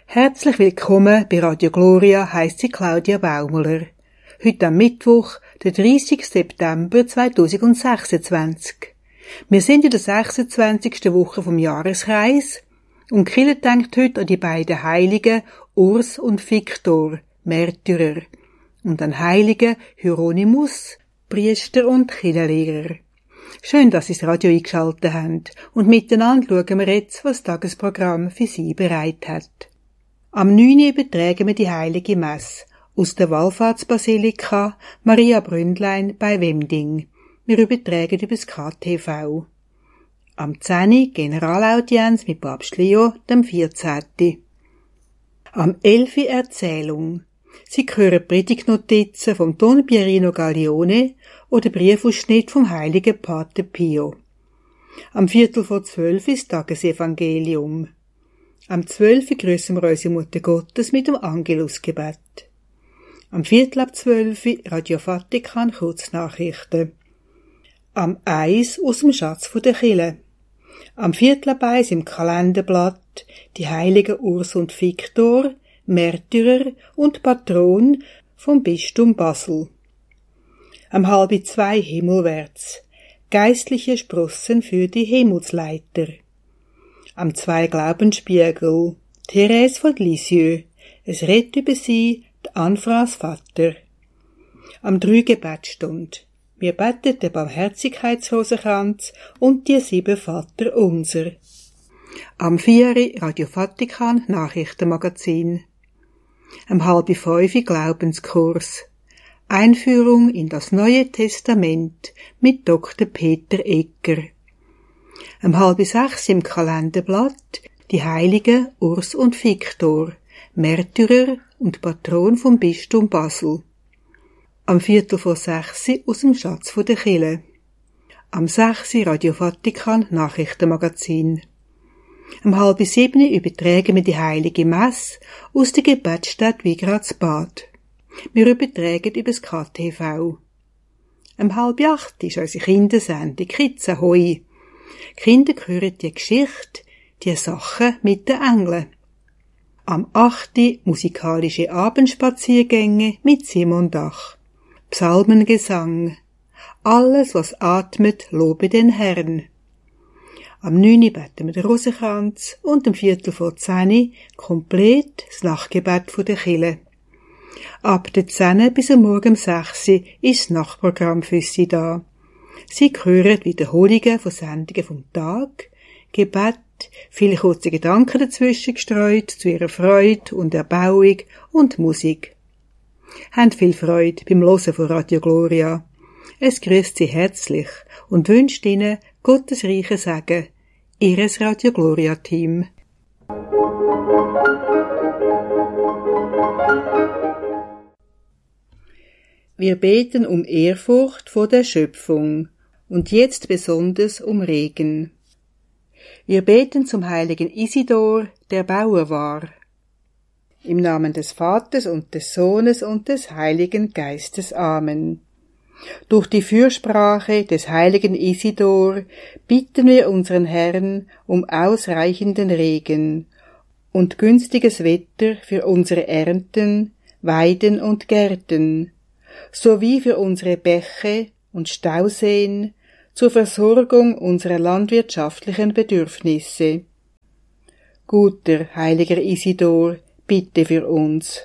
Herzlich willkommen bei Radio Gloria, heisst sie Claudia Baumler. Heute am Mittwoch, der 30. September 2026. Wir sind in der 26. Woche vom Jahreskreis und die Kirche denkt heute an die beiden Heiligen Urs und Viktor, Märtyrer, und an Heiligen Hieronymus, Priester und Kirchenlehrer. Schön, dass Sie das Radio eingeschaltet haben und miteinander schauen wir jetzt, was das Tagesprogramm für Sie bereit hat. Am 9. übertragen wir die Heilige Messe aus der Wallfahrtsbasilika Maria Bründlein bei Wemding. Wir übertragen über das KTV. Am 10. Generalaudienz mit Papst Leo, dem 14. Am 11. Erzählung. Sie hören Predigtnotizen vom Don Pierino Gaglione oder Briefausschnitt vom heiligen Pater Pio. Am 11:45 ist Tagesevangelium. Am 12. grüßen wir unsere Mutter Gottes mit dem Angelusgebet. Am 11:45 Radio Vatikan Kurznachrichten. Am 1 aus dem Schatz der Kirche. Am 1 im Kalenderblatt die Heiligen Urs und Viktor, Märtyrer und Patron vom Bistum Basel. Am 1:30 himmelwärts. Geistliche Sprossen für die Himmelsleiter. Am 2 Glaubensspiegel. Therese von Lisieux. Es redet über sie, die Anfras Vater. Am 3 Gebetstund. Wir beten den Barmherzigkeitsrosenkranz und die 7 Vater unser. Am 4 Radio Vatikan Nachrichtenmagazin. Am 4:30 Glaubenskurs. Einführung in das Neue Testament mit Dr. Peter Egger. Am 5:30 im Kalenderblatt die Heiligen Urs und Viktor, Märtyrer und Patron vom Bistum Basel. Am 5:45 aus dem Schatz der Kirche. Am 6 Radio Vatikan Nachrichtenmagazin. Am 6:30 übertragen wir die Heilige Messe aus der Gebetsstätte Wigradsbad. Wir übertragen über das KTV. Am 7:30 ist unsere Kindersendung Kids Ahoi. Die Kinder hören die Geschichte, die Sachen mit den Engeln. Am 8. musikalische Abendspaziergänge mit Simon Dach. Psalmengesang. Alles, was atmet, lobe den Herrn. Am 9. beten wir den Rosenkranz und am 9:45 komplett das Nachtgebet der Kirche. Ab der 10 bis am Morgen um 6 ist das Nachtprogramm für Sie da. Sie hören Wiederholungen von Sendungen vom Tag, Gebet, viele kurze Gedanken dazwischen gestreut zu Ihrer Freude und Erbauung und Musik. Habt viel Freude beim Hören von Radio Gloria. Es grüßt Sie herzlich und wünscht Ihnen Gottes reichen Segen. Ihres Radio Gloria Team. Wir beten um Ehrfurcht vor der Schöpfung und jetzt besonders um Regen. Wir beten zum heiligen Isidor, der Bauer war. Im Namen des Vaters und des Sohnes und des Heiligen Geistes. Amen. Durch die Fürsprache des heiligen Isidor bitten wir unseren Herrn um ausreichenden Regen und günstiges Wetter für unsere Ernten, Weiden und Gärten, sowie für unsere Bäche und Stauseen zur Versorgung unserer landwirtschaftlichen Bedürfnisse. Guter, heiliger Isidor, bitte für uns.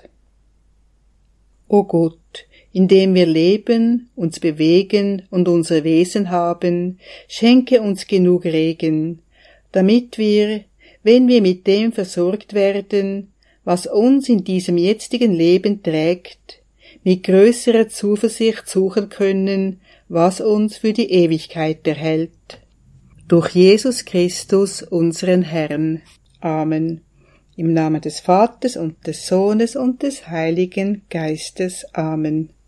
O Gott, in dem wir leben, uns bewegen und unser Wesen haben, schenke uns genug Regen, damit wir, wenn wir mit dem versorgt werden, was uns in diesem jetzigen Leben trägt, mit größerer Zuversicht suchen können, was uns für die Ewigkeit erhält. Durch Jesus Christus, unseren Herrn. Amen. Im Namen des Vaters und des Sohnes und des Heiligen Geistes. Amen.